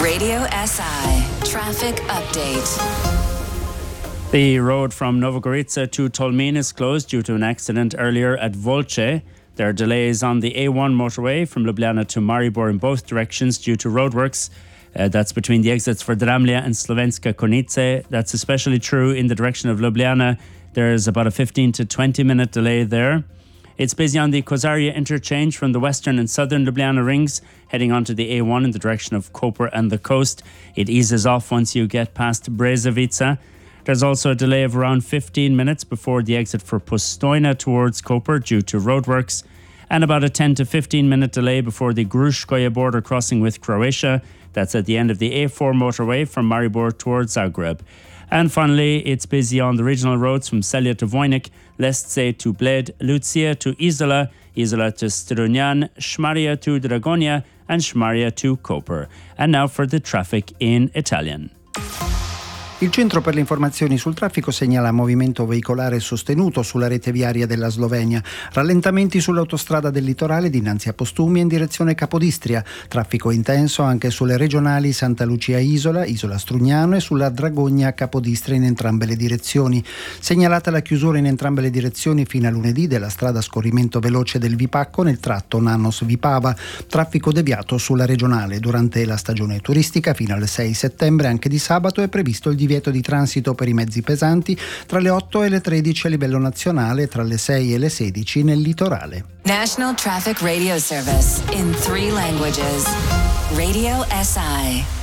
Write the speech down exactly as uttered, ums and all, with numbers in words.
Radio S I Traffic Update. The road from Novogorica to Tolmin is closed due to an accident earlier at Volce. There are delays on the A one motorway from Ljubljana to Maribor in both directions due to roadworks. Uh, that's between the exits for Dramlja and Slovenska Konjica. That's especially true in the direction of Ljubljana. There's about a fifteen to twenty minute delay there. It's busy on the Kozarja interchange from the western and southern Ljubljana rings, heading onto the A one in the direction of Koper and the coast. It eases off once you get past Brezovica. There's also a delay of around fifteen minutes before the exit for Postojna towards Koper due to roadworks, and about a ten to fifteen minute delay before the Gruškoje border crossing with Croatia. That's at the end of the A four motorway from Maribor towards Zagreb. And finally, it's busy on the regional roads from Celje to Vojnik, Lestce to Bled, Lucia to Isola, Isola to Strunjan, Šmarje to Dragonja, and Šmarje to Koper. And now for the traffic in Italian. Il Centro per le informazioni sul traffico segnala movimento veicolare sostenuto sulla rete viaria della Slovenia, rallentamenti sull'autostrada del litorale dinanzi a Postumia in direzione Capodistria, traffico intenso anche sulle regionali Santa Lucia Isola, Isola Strugnano e sulla Dragogna Capodistria in entrambe le direzioni. Segnalata la chiusura in entrambe le direzioni fino a lunedì della strada a scorrimento veloce del Vipacco nel tratto Nanos-Vipava, traffico deviato sulla regionale. Durante la stagione turistica fino al sei settembre anche di sabato è previsto il divieto di transito per i mezzi pesanti tra le otto e le tredici a livello nazionale, tra le sei e le sedici nel litorale. National Traffic Radio Service in three languages. Radio S I.